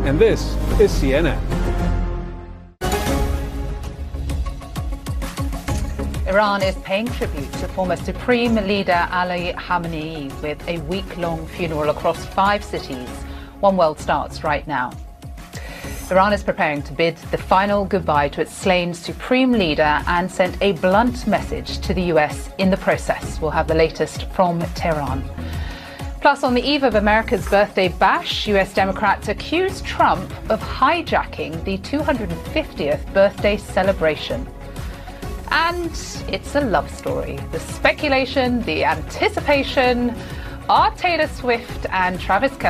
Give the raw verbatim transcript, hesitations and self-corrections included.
and this is C N N. Iran is paying tribute to former Supreme Leader Ali Khamenei with a week-long funeral across five cities. One World starts right now. Iran is preparing to bid the final goodbye to its slain Supreme Leader and sent a blunt message to the U S in the process. We'll have the latest from Tehran. Plus, on the eve of America's birthday bash, U S Democrats accuse Trump of hijacking the two hundred fiftieth birthday celebration. And it's a love story. The speculation, the anticipation. Are Taylor Swift and Travis Kelce